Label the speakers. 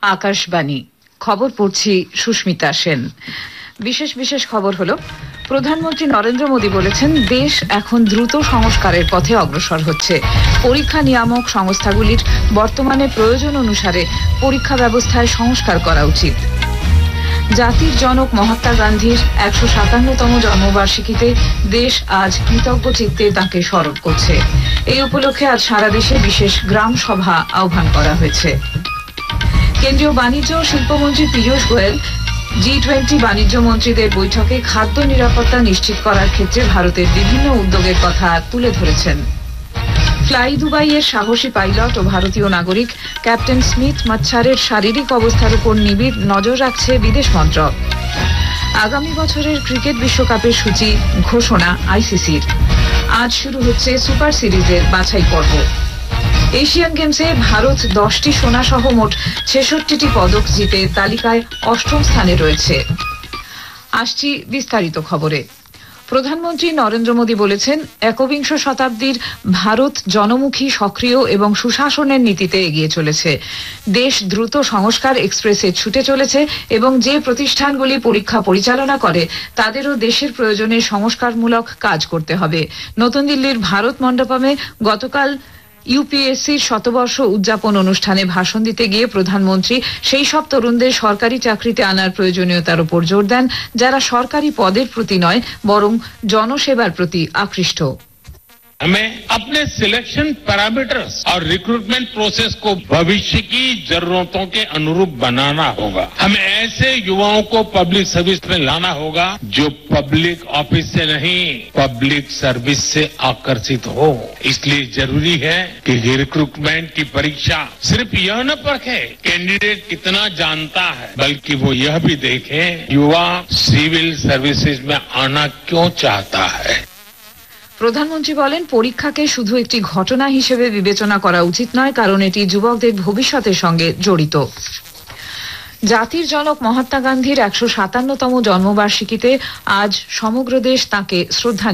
Speaker 1: আকাশবাণী খবর পড়ছি সুস্মিতা সেন। বিশেষ খবর হলো, প্রধানমন্ত্রী নরেন্দ্র মোদী বলেছেন দেশ এখন দ্রুত সংস্কারের পথে অগ্রসর হচ্ছে। পরীক্ষা নিয়ামক সংস্থাগুলির বর্তমানে প্রয়োজন অনুসারে পরীক্ষা ব্যবস্থায় সংস্কার করা উচিত। জাতির জনক মহাত্মা গান্ধীর ১৫৭তম জন্মবার্ষিকীতে দেশ আজ কৃতজ্ঞ চিত্তে তাঁকে স্মরণ করছে। এই উপলক্ষে আজ সারা দেশে বিশেষ গ্রাম সভা আহ্বান করা হয়েছে। কেন্দ্রীয় বাণিজ্য ও শিল্পমন্ত্রী পীযূষ গোয়েল G20 বাণিজ্য মন্ত্রীদের বৈঠকে খাদ্য নিরাপত্তা নিশ্চিত করার ক্ষেত্রে ভারতের বিভিন্ন উদ্যোগের কথা তুলে ধরেছেন। ফ্লাই দুবাইয়ের সাহসী পাইলট ও ভারতীয় নাগরিক ক্যাপ্টেন স্মিথ মাচ্ছারের শারীরিক অবস্থার উপর নিবিড় নজর রাখছে বিদেশ মন্ত্রক। আগামী বছরের ক্রিকেট বিশ্বকাপের সূচি ঘোষণা ICCর। আজ শুরু হচ্ছে সুপার সিরিজের বাছাই পর্ব। এশিয়ান গেমসে ভারত 10টি সোনা সহ মোট 66টি পদক জিতে তালিকায় 8ম স্থানে রয়েছে। আসছি বিস্তারিত খবরে। প্রধানমন্ত্রী নরেন্দ্র মোদী বলেছেন, একবিংশ শতাব্দীর ভারত জনমুখী, সক্রিয় এবং সুশাসনের নীতিতে এগিয়ে চলেছে। দেশ দ্রুত সংস্কার এক্সপ্রেসে ছুটে চলেছে এবং যে প্রতিষ্ঠানগুলি পরীক্ষা পরিচালনা করে তাদেরও দেশের প্রয়োজনে সংস্কারমূলক কাজ করতে হবে। নতুন দিল্লির ভারত মণ্ডপমে গতকাল ইউপিএসসির শতবর্ষ উদযাপন অনুষ্ঠানে ভাষণ দিতে গিয়ে প্রধানমন্ত্রী সেই সব তরুণদের সরকারি চাকরিতে আনার প্রয়োজনীয়তার উপর জোর দেন যারা সরকারি পদের প্রতি নয় বরং জনসেবার প্রতি আকৃষ্ট।
Speaker 2: हमें अपने सिलेक्शन पैरामीटर्स और रिक्रूटमेंट प्रोसेस को भविष्य की जरूरतों के अनुरूप बनाना होगा। हमें ऐसे युवाओं को पब्लिक सर्विस में लाना होगा जो पब्लिक ऑफिस से नहीं, पब्लिक सर्विस से आकर्षित हो। इसलिए जरूरी है कि रिक्रूटमेंट की परीक्षा सिर्फ यह न परखे कैंडिडेट कितना जानता है, बल्कि वो यह भी देखे युवा सिविल सर्विसेज में आना क्यों चाहता है।
Speaker 1: প্রধানমন্ত্রী বলেন, পরীক্ষাকে শুধু একটি ঘটনা হিসেবে বিবেচনা করা উচিত নয়, কারণ এটি যুবকদের ভবিষ্যতের সঙ্গে জড়িত। জাতির জনক মহাত্মা গান্ধীর ১৫৭তম জন্মবার্ষিকীতে আজ সমগ্র দেশ তাঁকে শ্রদ্ধা